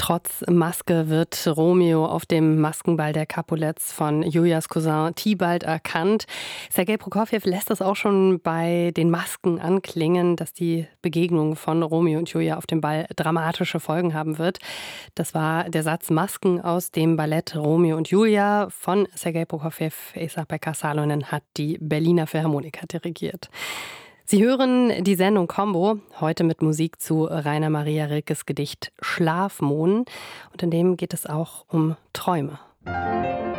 Trotz Maske wird Romeo auf dem Maskenball der Capulets von Julias Cousin Tibalt erkannt. Sergej Prokofjew lässt es auch schon bei den Masken anklingen, dass die Begegnung von Romeo und Julia auf dem Ball dramatische Folgen haben wird. Das war der Satz Masken aus dem Ballett Romeo und Julia von Sergej Prokofjew. Esa-Pekka Salonen hat die Berliner Philharmoniker dirigiert. Sie hören die Sendung Combo, heute mit Musik zu Rainer Maria Rilkes Gedicht Schlafmohn. Und in dem geht es auch um Träume.